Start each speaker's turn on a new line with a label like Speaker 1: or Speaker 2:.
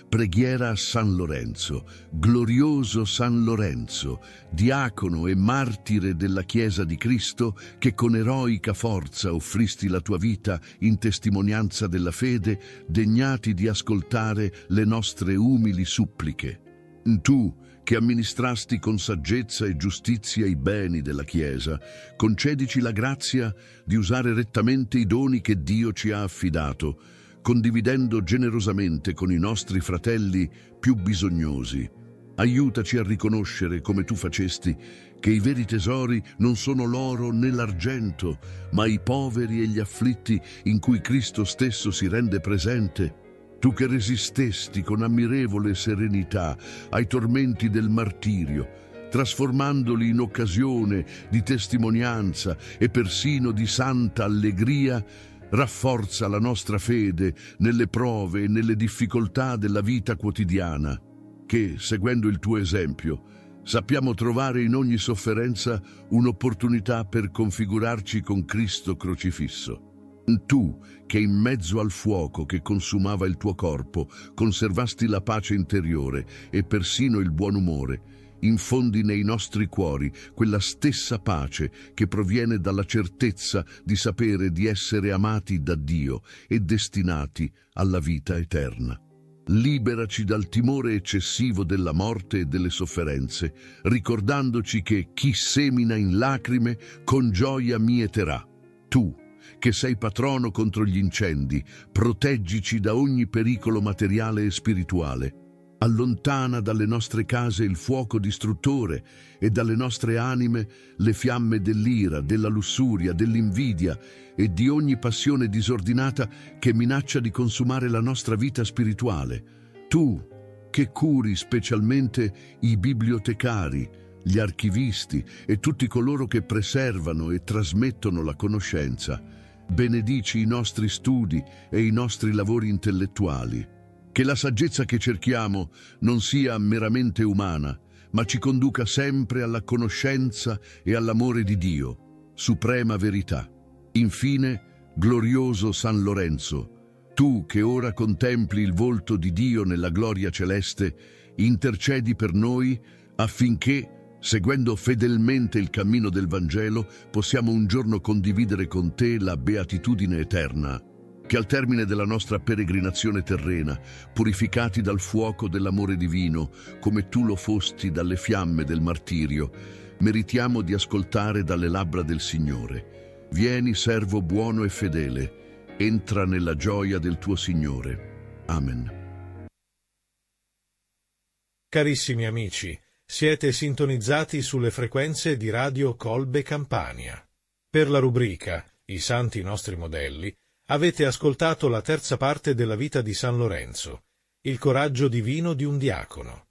Speaker 1: Preghiera a San Lorenzo, glorioso San Lorenzo, diacono e martire della Chiesa di Cristo, che con eroica forza offristi la tua vita in testimonianza della fede, degnati di ascoltare le nostre umili suppliche. Tu, che amministrasti con saggezza e giustizia i beni della Chiesa, concedici la grazia di usare rettamente i doni che Dio ci ha affidato, condividendo generosamente con i nostri fratelli più bisognosi. Aiutaci a riconoscere, come tu facesti, che i veri tesori non sono l'oro né l'argento, ma i poveri e gli afflitti in cui Cristo stesso si rende presente. Tu che resistesti con ammirevole serenità ai tormenti del martirio, trasformandoli in occasione di testimonianza e persino di santa allegria, rafforza la nostra fede nelle prove e nelle difficoltà della vita quotidiana, che, seguendo il tuo esempio, sappiamo trovare in ogni sofferenza un'opportunità per configurarci con Cristo crocifisso. Tu, che in mezzo al fuoco che consumava il tuo corpo, conservasti la pace interiore e persino il buon umore, infondi nei nostri cuori quella stessa pace che proviene dalla certezza di sapere di essere amati da Dio e destinati alla vita eterna. Liberaci dal timore eccessivo della morte e delle sofferenze, ricordandoci che chi semina in lacrime con gioia mieterà. Tu, che sei patrono contro gli incendi, proteggici da ogni pericolo materiale e spirituale. Allontana dalle nostre case il fuoco distruttore e dalle nostre anime le fiamme dell'ira, della lussuria, dell'invidia e di ogni passione disordinata che minaccia di consumare la nostra vita spirituale. Tu, che curi specialmente i bibliotecari, gli archivisti e tutti coloro che preservano e trasmettono la conoscenza, benedici i nostri studi e i nostri lavori intellettuali. Che la saggezza che cerchiamo non sia meramente umana, ma ci conduca sempre alla conoscenza e all'amore di Dio, suprema verità. Infine, glorioso San Lorenzo, tu che ora contempli il volto di Dio nella gloria celeste, intercedi per noi affinché, seguendo fedelmente il cammino del Vangelo, possiamo un giorno condividere con te la beatitudine eterna. Che al termine della nostra peregrinazione terrena, purificati dal fuoco dell'amore divino, come tu lo fosti dalle fiamme del martirio, meritiamo di ascoltare dalle labbra del Signore. Vieni, servo buono e fedele, entra nella gioia del tuo Signore. Amen.
Speaker 2: Carissimi amici, siete sintonizzati sulle frequenze di Radio Colbe Campania. Per la rubrica I Santi Nostri Modelli avete ascoltato la terza parte della vita di San Lorenzo, il coraggio divino di un diacono.